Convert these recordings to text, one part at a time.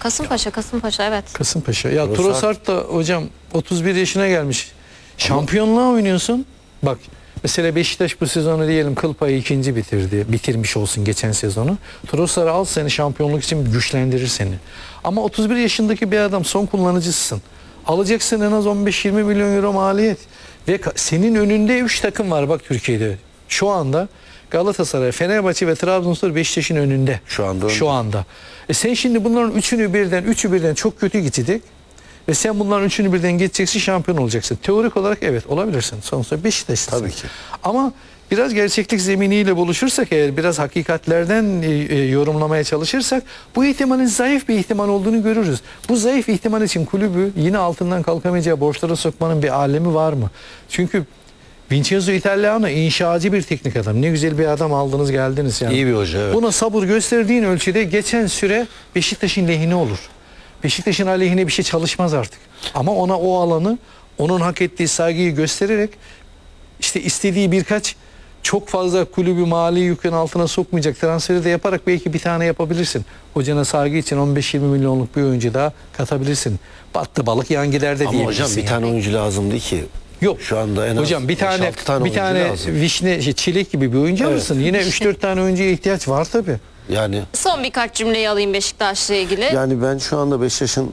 Kasımpaşa evet. Kasımpaşa. Ya Trossard da hocam 31 yaşına gelmiş. Şampiyonluğa oynuyorsun. Bak mesela Beşiktaş bu sezonu diyelim kıl payı ikinci bitirmiş olsun geçen sezonu. Trossard'ı al, seni şampiyonluk için güçlendirir seni. Ama 31 yaşındaki bir adam, son kullanıcısın. Alacaksın en az 15-20 milyon euro maliyet. Ve senin önünde 3 takım var bak Türkiye'de. Şu anda Galatasaray, Fenerbahçe ve Trabzonspor Beşiktaş'ın önünde. Şu anda. Sen şimdi bunların üçü birden çok kötü gidecek. Ve sen bunların üçünü birden geçeceksin, şampiyon olacaksın. Teorik olarak evet olabilirsin. Sonuçta Beşiktaş'sın. Tabii ki. Ama biraz gerçeklik zeminiyle buluşursak eğer, biraz hakikatlerden yorumlamaya çalışırsak bu ihtimalin zayıf bir ihtimal olduğunu görürüz. Bu zayıf ihtimal için kulübü yine altından kalkamayacağı borçlara sokmanın bir alemi var mı? Çünkü Vincenzo Italiano inşacı bir teknik adam. Ne güzel bir adam aldınız geldiniz yani. İyi bir hoca, evet. Buna sabır gösterdiğin ölçüde geçen süre Beşiktaş'ın lehine olur. Beşiktaş'ın aleyhine bir şey çalışmaz artık. Ama ona o alanı, onun hak ettiği saygıyı göstererek işte istediği birkaç çok fazla kulübü mali yükün altına sokmayacak transferi de yaparak belki bir tane yapabilirsin. Hocana saygı için 15-20 milyonluk bir oyuncu daha katabilirsin. Battı balık yan gider de diyebilirsin. Ama hocam bir tane yani. oyuncu lazımdı ki. Yok. Şu anda en az hocam bir tane vişne, çilek gibi bir oyuncu alırsın. Yine 3-4 tane oyuncuya ihtiyaç var tabii. Yani son birkaç cümleyi alayım Beşiktaş'la ilgili. Yani ben şu anda Beşiktaş'ın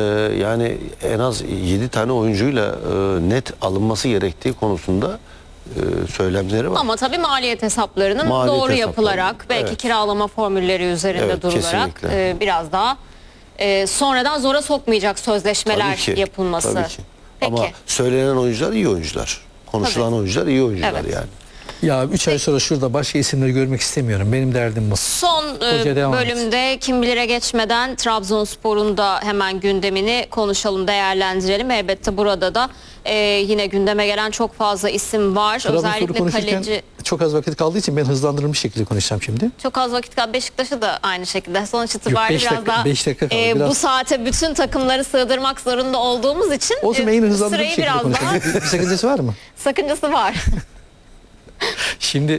yani en az 7 tane oyuncuyla net alınması gerektiği konusunda söylemleri var. Ama tabii maliyet hesaplarının doğru yapılarak, belki kiralama formülleri üzerinde durularak biraz daha sonradan zora sokmayacak sözleşmeler yapılması. Tabii ki. Ama söylenen oyuncular iyi oyuncular. Konuşulan oyuncular iyi oyuncular yani. Ya 3 ay sonra şurada başka isimleri görmek istemiyorum. Benim derdim bu. Son bölümde kim bilire geçmeden Trabzonspor'un da hemen gündemini konuşalım, değerlendirelim. Elbette burada da yine gündeme gelen çok fazla isim var. Özellikle kaleci. Çok az vakit kaldığı için ben hızlandırılmış şekilde konuşacağım şimdi. Çok az vakit kaldı. Beşiktaş'ı da aynı şekilde. Sonuç itibariyle biraz daha 5 dakika kaldı. Bu saate bütün takımları sığdırmak zorunda olduğumuz için o zaman yine hızlandırılmış şekilde konuşalım. Bir sakıncası var mı? Sakıncası var. Şimdi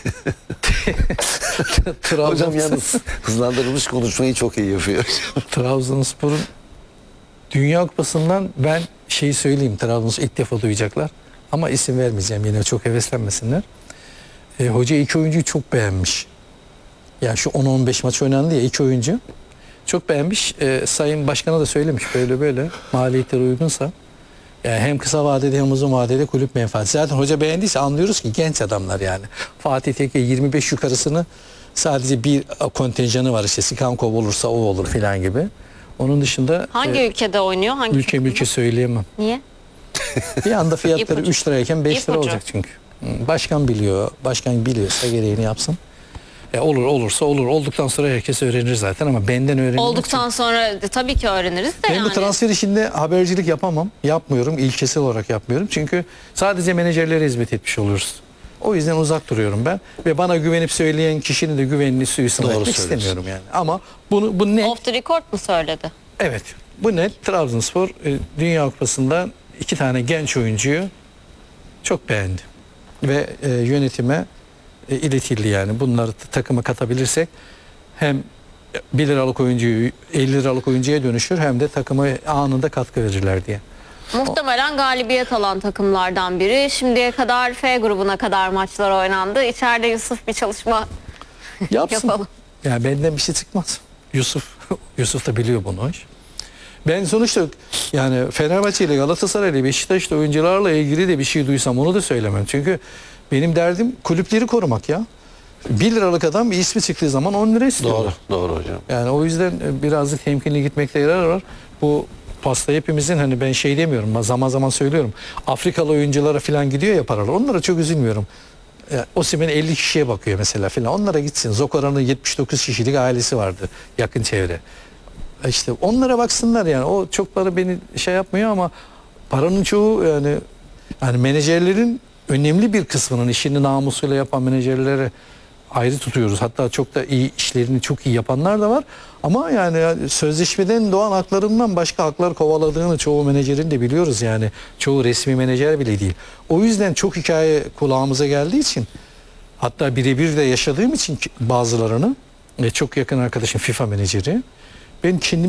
hocam yalnız hızlandırılmış konuşmayı çok iyi yapıyor. Trabzonspor'un Dünya Kupası'ndan ben şeyi söyleyeyim, Trabzonspor ilk defa duyacaklar. Ama isim vermeyeceğim, yine çok heveslenmesinler. Hoca iki oyuncuyu çok beğenmiş. Yani şu 10-15 maç oynandı ya, iki oyuncu. Çok beğenmiş. Sayın Başkan'a da söylemiş böyle maliyetler uygunsa. Yani hem kısa vadede hem uzun vadede kulüp menfaati. Zaten hoca beğendiyse anlıyoruz ki genç adamlar yani. Fatih Tekke 25 yukarısını sadece bir kontenjanı var, işte Sikankov olursa o olur filan gibi. Onun dışında hangi ülkede oynuyor? Hangi ülke söyleyemem. Niye? Bir anda fiyatları 3 lirayken 5 lira olacak çünkü. Başkan biliyor. Başkan biliyorsa gereğini yapsın. Olursa olur. Olduktan sonra herkes öğrenir zaten ama benden öğrenir. Olduktan sonra tabii ki öğreniriz de ben yani. Bu transfer işinde habercilik yapamam. Yapmıyorum. İlkesel olarak yapmıyorum. Çünkü sadece menajerlere hizmet etmiş oluruz. O yüzden uzak duruyorum ben. Ve bana güvenip söyleyen kişinin de güvenini suistimal etmek istemiyorum yani. Ama bu ne? Off the record mu söyledi? Evet. Bu ne? Trabzonspor Dünya Kupası'nda 2 tane genç oyuncuyu çok beğendi. Ve yönetime iletildi yani. Bunları takıma katabilirsek hem 1 liralık oyuncuyu 50 liralık oyuncuya dönüşür, hem de takıma anında katkı verirler diye. Muhtemelen galibiyet alan takımlardan biri. Şimdiye kadar F grubuna kadar maçlar oynandı. İçeride Yusuf bir çalışma yapalım. Yani benden bir şey çıkmaz. Yusuf da biliyor bunu. Ben sonuçta yani Fenerbahçe ile Galatasaray ile Beşiktaş'ta oyuncularla ilgili de bir şey duysam onu da söylemem. Çünkü benim derdim kulüpleri korumak ya. 1 liralık adam bir ismi çıktığı zaman 10 lira istiyorlar. Doğru hocam. Yani o yüzden birazcık temkinli gitmekte yarar var. Bu pasta hepimizin, hani ben şey demiyorum, zaman zaman söylüyorum. Afrikalı oyunculara falan gidiyor ya paralar. Onlara çok üzülmüyorum. Osimhen 50 kişiye bakıyor mesela falan. Onlara gitsin. Zokora'nın 79 kişilik ailesi vardı yakın çevre. İşte onlara baksınlar yani. O çokları beni şey yapmıyor ama paranın çoğu yani menajerlerin önemli bir kısmının işini namusuyla yapan menajerlere ayrı tutuyoruz. Hatta çok da iyi işlerini çok iyi yapanlar da var. Ama yani sözleşmeden doğan haklarından başka haklar kovaladığını çoğu menajerin de biliyoruz yani. Çoğu resmi menajer bile değil. O yüzden çok hikaye kulağımıza geldiği için, hatta birebir de yaşadığım için bazılarını, çok yakın arkadaşım FIFA menajeri, ben kendim